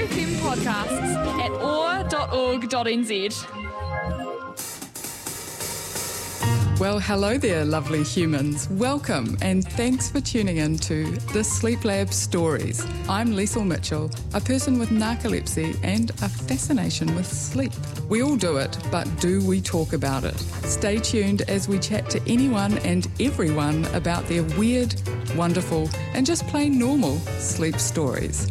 FM podcasts at or.org.nz. Well, hello there, lovely humans. Welcome and thanks for tuning in to the Sleep Lab Stories. I'm Liesl Mitchell, a person with narcolepsy and a fascination with sleep. We all do it, but do we talk about it? Stay tuned as we chat to anyone and everyone about their weird, wonderful, and just plain normal sleep stories.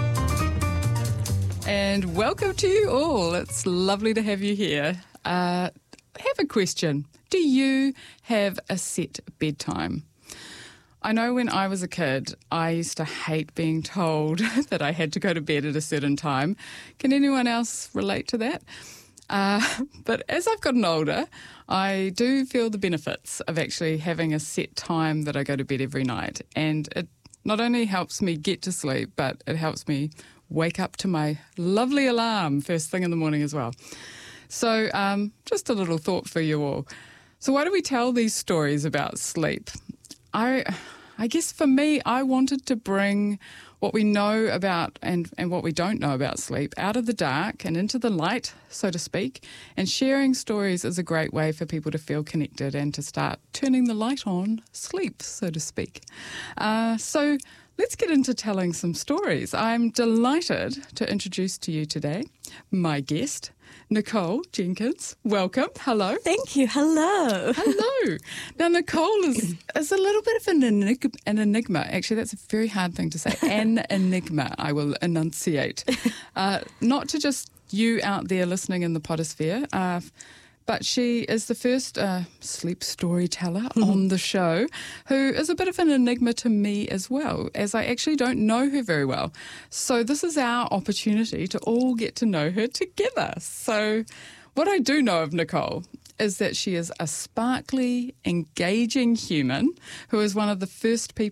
And welcome to you all. It's lovely to have you here. I have a question. Do you have a set bedtime? I know when I was a kid, I used to hate being told that I had to go to bed at a certain time. Can anyone else relate to that? But as I've gotten older, I do feel the benefits of actually having a set time that I go to bed every night. And it not only helps me get to sleep, but it helps me wake up to my lovely alarm first thing in the morning as well. So just a little thought for you all. So why do we tell these stories about sleep? I guess for me, I wanted to bring what we know about and what we don't know about sleep out of the dark and into the light, so to speak. And sharing stories is a great way for people to feel connected and to start turning the light on sleep, so to speak. So let's get into telling some stories. I'm delighted to introduce to you today my guest, Nicole Jenkins. Welcome. Hello. Thank you. Hello. Hello. Now, Nicole is a little bit of an enigma. Actually, that's a very hard thing to say. An enigma, I will enunciate. Not to just you out there listening in the podosphere, but she is the first sleep storyteller on the show who is a bit of an enigma to me as well, as I actually don't know her very well. So this is our opportunity to all get to know her together. So what I do know of Nicole is that she is a sparkly, engaging human who is one of the first